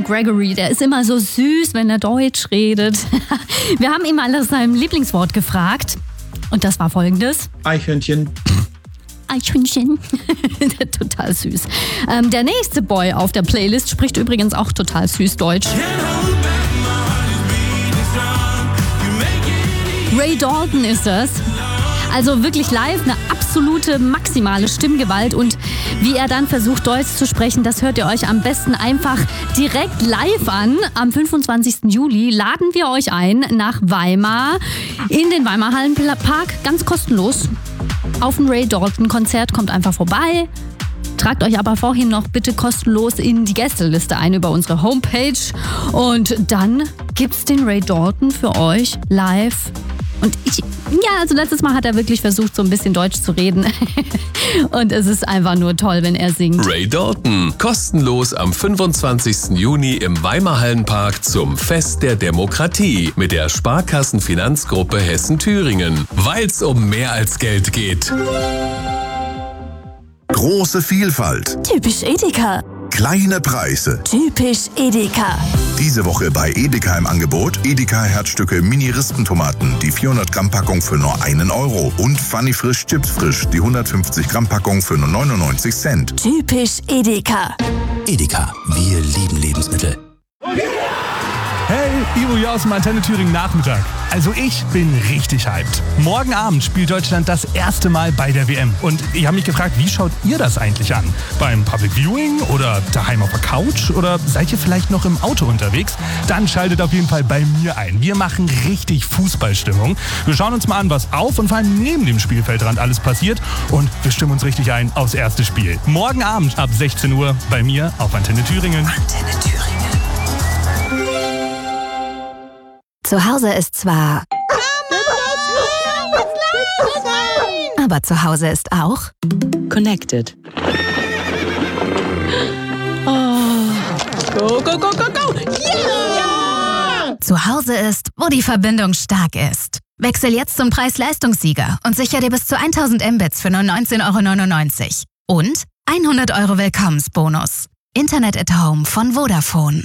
Gregory, der ist immer so süß, wenn er Deutsch redet. Wir haben ihn mal nach seinem Lieblingswort gefragt. Und das war folgendes. Eichhörnchen. Eichhörnchen. Total süß. Der nächste Boy auf der Playlist spricht übrigens auch total süß Deutsch. Ray Dalton ist das. Also wirklich live eine absolute maximale Stimmgewalt. Und wie er dann versucht, Deutsch zu sprechen, das hört ihr euch am besten einfach direkt live an. Am 25. Juli laden wir euch ein nach Weimar in den Weimar Hallenpark, ganz kostenlos. Auf ein Ray Dalton Konzert, kommt einfach vorbei. Tragt euch aber vorhin noch bitte kostenlos in die Gästeliste ein über unsere Homepage. Und dann gibt's den Ray Dalton für euch live. Und also letztes Mal hat er wirklich versucht, so ein bisschen Deutsch zu reden. Und es ist einfach nur toll, wenn er singt. Ray Dalton, kostenlos am 25. Juni im Weimar Hallenpark zum Fest der Demokratie mit der Sparkassenfinanzgruppe Hessen-Thüringen. Weil's um mehr als Geld geht. Große Vielfalt. Typisch Edeka. Kleine Preise. Typisch Edeka. Diese Woche bei Edeka im Angebot Edeka Herzstücke Mini-Rispentomaten, die 400 Gramm Packung für nur 1 Euro. Und Funny Frisch Chips Frisch, die 150 Gramm Packung für nur 99 Cent. Typisch Edeka. Edeka, wir lieben Lebensmittel. Hey, Ivo hier aus dem Antenne Thüringen Nachmittag. Also ich bin richtig hyped. Morgen Abend spielt Deutschland das erste Mal bei der WM. Und ich habe mich gefragt, wie schaut ihr das eigentlich an? Beim Public Viewing oder daheim auf der Couch? Oder seid ihr vielleicht noch im Auto unterwegs? Dann schaltet auf jeden Fall bei mir ein. Wir machen richtig Fußballstimmung. Wir schauen uns mal an, was auf und vor allem neben dem Spielfeldrand alles passiert. Und wir stimmen uns richtig ein aufs erste Spiel. Morgen Abend ab 16 Uhr bei mir auf Antenne Thüringen. Antenne Thüringen. Zu Hause ist zwar... Aber zu Hause ist auch... Connected. Oh. Go, go, go, go, go! Yeah! Zu Hause ist, wo die Verbindung stark ist. Wechsel jetzt zum Preis-Leistungssieger und sicher dir bis zu 1000 Mbits für nur 19,99 € und 100 € Willkommensbonus. Internet at Home von Vodafone.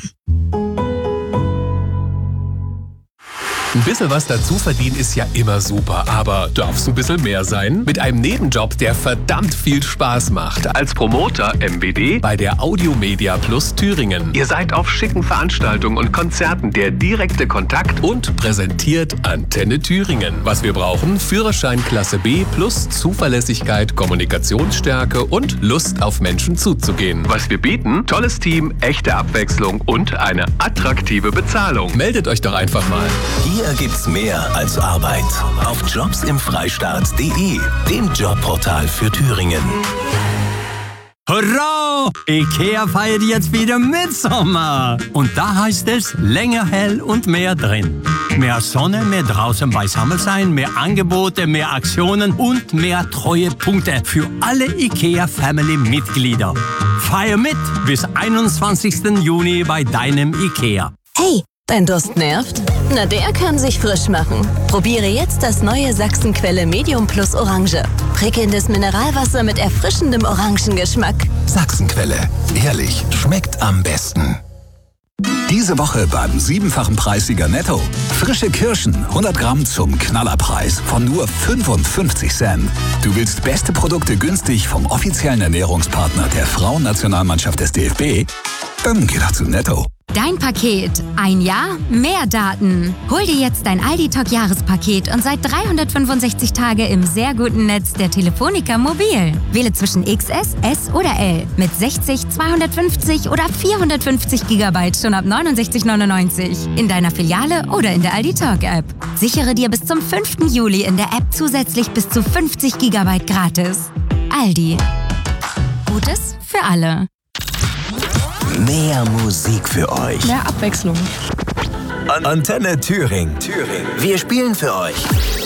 Ein bisschen was dazu verdienen ist ja immer super, aber darf's ein bisschen mehr sein? Mit einem Nebenjob, der verdammt viel Spaß macht. Als Promoter MBD bei der Audiomedia Plus Thüringen. Ihr seid auf schicken Veranstaltungen und Konzerten der direkte Kontakt und präsentiert Antenne Thüringen. Was wir brauchen? Führerschein Klasse B plus Zuverlässigkeit, Kommunikationsstärke und Lust auf Menschen zuzugehen. Was wir bieten? Tolles Team, echte Abwechslung und eine attraktive Bezahlung. Meldet euch doch einfach mal. Hier gibt's mehr als Arbeit. Auf jobsimfreistaat.de, dem Jobportal für Thüringen. Hurra! Ikea feiert jetzt wieder Mitsommer. Und da heißt es länger hell und mehr drin. Mehr Sonne, mehr draußen beisammen sein, mehr Angebote, mehr Aktionen und mehr Treuepunkte für alle Ikea-Family-Mitglieder. Feier mit bis 21. Juni bei deinem Ikea. Hey, dein Durst nervt? Na, der kann sich frisch machen. Probiere jetzt das neue Sachsenquelle Medium Plus Orange. Prickelndes Mineralwasser mit erfrischendem Orangengeschmack. Sachsenquelle. Ehrlich, schmeckt am besten. Diese Woche beim 7-fachen Preissieger Netto. Frische Kirschen, 100 Gramm zum Knallerpreis von nur 55 Cent. Du willst beste Produkte günstig vom offiziellen Ernährungspartner der Frauennationalmannschaft des DFB? Dann geh doch zu Netto. Dein Paket. Ein Jahr, mehr Daten. Hol dir jetzt dein Aldi-Talk-Jahrespaket und seit 365 Tage im sehr guten Netz der Telefonica Mobil. Wähle zwischen XS, S oder L mit 60, 250 oder 450 GB schon ab 69,99 in deiner Filiale oder in der Aldi-Talk-App. Sichere dir bis zum 5. Juli in der App zusätzlich bis zu 50 GB gratis. Aldi. Gutes für alle. Mehr Musik für euch. Mehr Abwechslung. Antenne Thüringen. Wir spielen für euch